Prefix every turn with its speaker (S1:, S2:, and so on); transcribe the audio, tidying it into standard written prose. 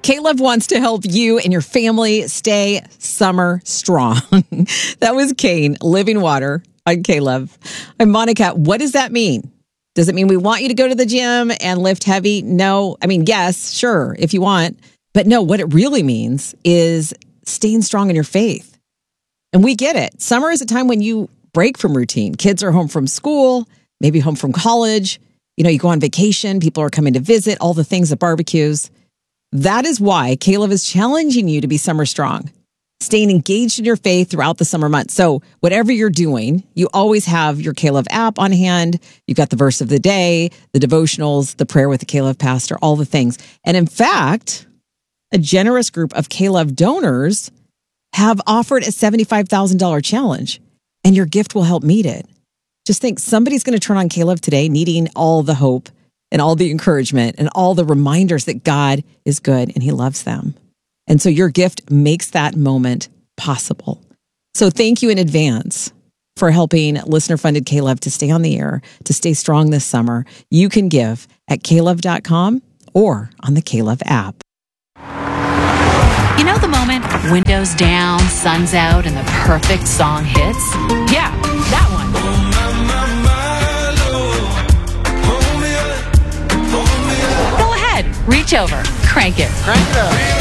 S1: K-Love wants to help you and your family stay summer strong. That was Kane, Living Water on K-Love. I'm Monica. What does that mean? Does it mean we want you to go to the gym and lift heavy? No. I mean, yes, sure, if you want. But no, what it really means is staying strong in your faith. And we get it. Summer is a time when you break from routine. Kids are home from school, maybe home from college. You go on vacation. People are coming to visit, all the things at barbecues. That is why K-Love is challenging you to be summer strong, staying engaged in your faith throughout the summer months. So whatever you're doing, you always have your K-Love app on hand. You've got the verse of the day, the devotionals, the prayer with the K-Love pastor, all the things. And in fact, a generous group of K-Love donors have offered a $75,000 challenge, and your gift will help meet it. Just think, somebody's going to turn on K-Love today needing all the hope and all the encouragement and all the reminders that God is good and he loves them. And so your gift makes that moment possible. So thank you in advance for helping listener-funded K-Love to stay on the air, to stay strong this summer. You can give at klove.com or on the K-Love app.
S2: You know the moment, windows down, sun's out, and the perfect song hits? Yeah, that one. Go ahead, reach over, crank it.
S3: Crank it up.